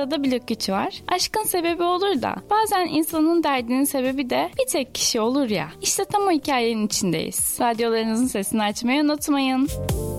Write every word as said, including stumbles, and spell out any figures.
sırada blok üç var. Aşkın sebebi olur da bazen insanın derdinin sebebi de bir tek kişi olur ya. İşte tam o hikayenin içindeyiz. Radyolarınızın sesini açmayı unutmayın.